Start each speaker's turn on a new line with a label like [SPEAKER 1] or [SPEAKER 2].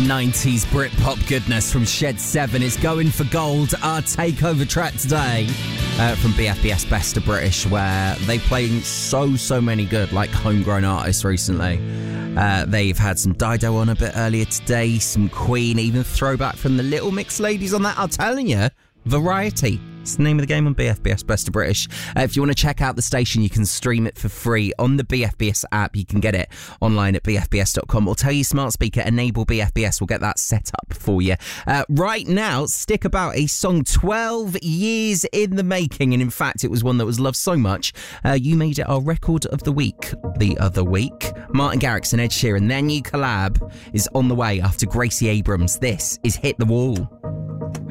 [SPEAKER 1] 90s Britpop goodness from Shed 7 is going for gold. Our takeover track today from BFBS Best of British, where they played so many good, like, homegrown artists recently. They've had some Dido on a bit earlier today, some Queen, even throwback from the Little Mix ladies on that. I'm telling you, variety. It's the name of the game on BFBS Best of British. If you want to check out the station, you can stream it for free on the BFBS app. You can get it online at bfbs.com, or tell your smart speaker, enable BFBS. We'll get that set up for you. Right now, stick about a song 12 years in the making, and in fact, it was one that was loved so much, you made it our record of the week the other week. Martin Garrix and Ed Sheeran, their new collab is on the way after Gracie Abrams. This is Hit the Wall.